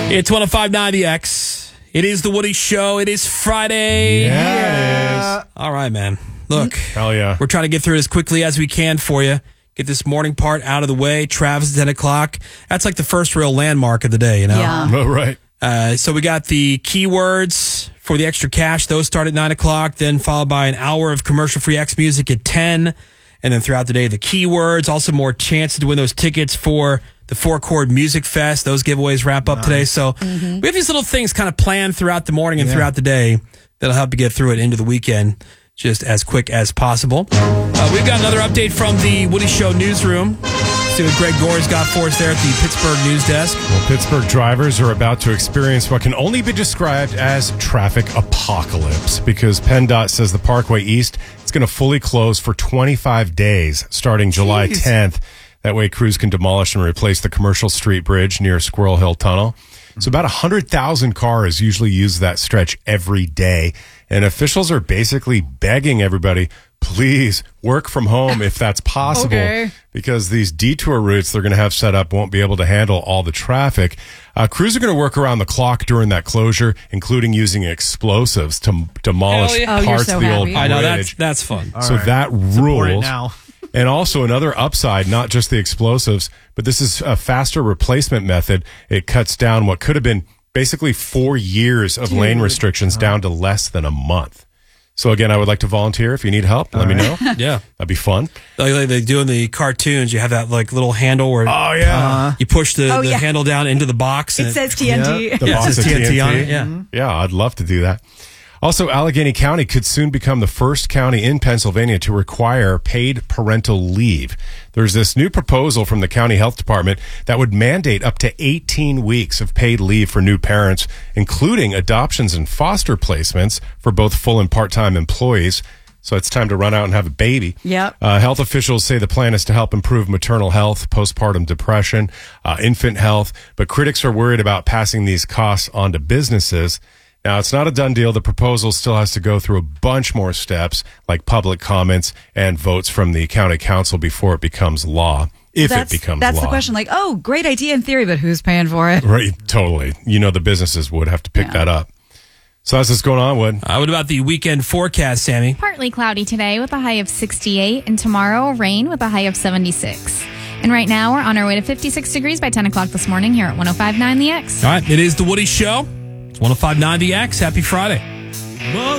It's 105.9 The X. It is the Woody Show. It is Friday. Yeah, it is. All right, man. Look. Hell yeah. We're trying to get through it as quickly as we can for you. Get this morning part out of the way. Travis at 10 o'clock. That's like the first real landmark of the day, you know? Yeah. Oh, right. So we got the keywords for the extra cash. Those start at 9 o'clock, then followed by an hour of commercial-free X music at 10. And then throughout the day, the keywords. Also more chances to win those tickets for the Four Chord Music Fest. Those giveaways wrap up today. So we have these little things kind of planned throughout the morning and throughout the day that'll help you get through it into the weekend just as quick as possible. We've got another update from the Woody Show newsroom. See what Greg Gore's got for us there at the Pittsburgh News Desk. Well, Pittsburgh drivers are about to experience what can only be described as traffic apocalypse because PennDOT says the Parkway East is going to fully close for 25 days starting July 10th. That way, crews can demolish and replace the Commercial Street Bridge near Squirrel Hill Tunnel. So about 100,000 cars usually use that stretch every day. And officials are basically begging everybody, please work from home if that's possible. Because these detour routes they're going to have set up won't be able to handle all the traffic. Crews are going to work around the clock during that closure, including using explosives to demolish parts of the old bridge. I know, that's fun. So that rules. And also another upside, not just the explosives, but this is a faster replacement method. It cuts down what could have been basically 4 years of lane restrictions down to less than a month. So again, I would like to volunteer. If you need help, let me know. Yeah. That'd be fun. Like they do in the cartoons, you have that like little handle where you push the handle down into the box. It says TNT. The box it says of TNT on it. Yeah. Yeah, I'd love to do that. Also, Allegheny County could soon become the first county in Pennsylvania to require paid parental leave. There's this new proposal from the county health department that would mandate up to 18 weeks of paid leave for new parents, including adoptions and foster placements for both full and part-time employees. So it's time to run out and have a baby. Yep. Health officials say the plan is to help improve maternal health, postpartum depression, infant health, but critics are worried about passing these costs on to businesses. Now, it's not a done deal. The proposal still has to go through a bunch more steps, like public comments and votes from the county council before it becomes law, if it becomes law. That's the question. Like, oh, great idea in theory, but who's paying for it? Right, totally. You know the businesses would have to pick that up. So how's this going on, Wood? What about the weekend forecast, Sammy? Partly cloudy today with a high of 68, and tomorrow rain with a high of 76. And right now, we're on our way to 56 degrees by 10 o'clock this morning here at 105.9 The X. All right, it is the Woody Show. It's 105.9 The X. Happy Friday.